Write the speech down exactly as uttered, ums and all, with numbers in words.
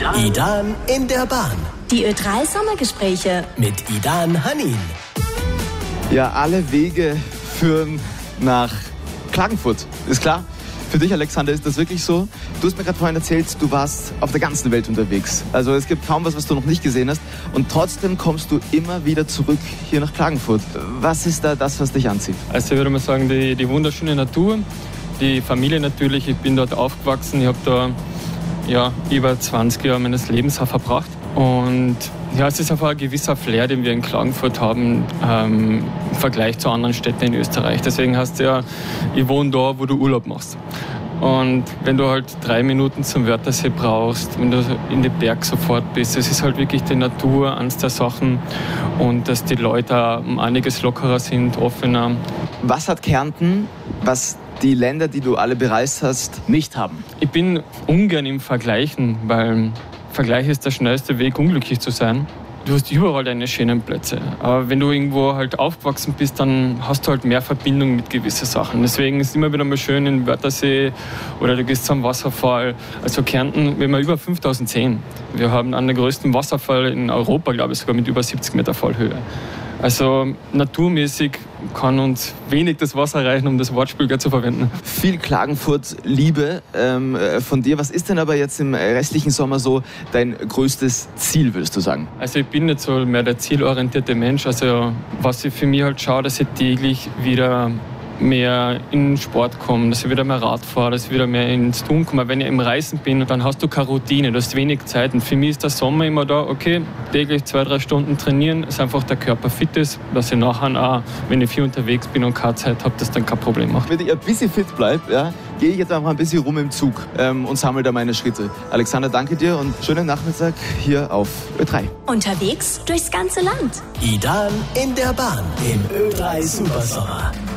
Idan in der Bahn. Die Ö drei Sommergespräche mit Idan Hanin. Ja, alle Wege führen nach Klagenfurt, ist klar. Für dich, Alexander, ist das wirklich so? Du hast mir gerade vorhin erzählt, du warst auf der ganzen Welt unterwegs. Also es gibt kaum was, was du noch nicht gesehen hast. Und trotzdem kommst du immer wieder zurück hier nach Klagenfurt. Was ist da das, was dich anzieht? Also ich würde mal sagen, die, die wunderschöne Natur, die Familie natürlich. Ich bin dort aufgewachsen. Ich habe da ja, über zwanzig Jahre meines Lebens verbracht. Und ja, es ist einfach ein gewisser Flair, den wir in Klagenfurt haben, ähm, im Vergleich zu anderen Städten in Österreich. Deswegen heißt es ja, ich wohne da, wo du Urlaub machst. Und wenn du halt drei Minuten zum Wörthersee brauchst, wenn du in den Berg sofort bist, es ist halt wirklich die Natur, eines der Sachen, und dass die Leute um einiges lockerer sind, offener. Was hat Kärnten, was die Länder, die du alle bereist hast, nicht haben? Ich bin ungern im Vergleichen, weil Vergleich ist der schnellste Weg, unglücklich zu sein. Du hast überall deine schönen Plätze. Aber wenn du irgendwo halt aufgewachsen bist, dann hast du halt mehr Verbindung mit gewissen Sachen. Deswegen ist es immer wieder mal schön in Wörthersee oder du gehst zum Wasserfall. Also Kärnten, wir haben über fünftausend Seen. Wir haben einen der größten Wasserfälle in Europa, glaube ich, sogar mit über siebzig Meter Fallhöhe. Also naturmäßig kann uns wenig das Wasser reichen, um das Wortspiel zu verwenden. Viel Klagenfurt-Liebe ähm, von dir. Was ist denn aber jetzt im restlichen Sommer so dein größtes Ziel, würdest du sagen? Also ich bin nicht so mehr der zielorientierte Mensch. Also was ich für mich halt schaue, dass ich täglich wieder mehr in den Sport komme, dass ich wieder mehr Rad fahre, dass ich wieder mehr ins Tun komme. Wenn ich im Reisen bin, dann hast du keine Routine, du hast wenig Zeit. Und für mich ist der Sommer immer da, okay, täglich zwei, drei Stunden trainieren, dass einfach der Körper fit ist, dass ich nachher auch, wenn ich viel unterwegs bin und keine Zeit habe, das dann kein Problem macht. Wenn ich ein bisschen fit bleibe, ja, gehe ich jetzt einfach ein bisschen rum im Zug ähm, und sammle da meine Schritte. Alexander, danke dir und schönen Nachmittag hier auf Ö drei. Unterwegs durchs ganze Land. Idan in der Bahn im Ö drei Supersommer.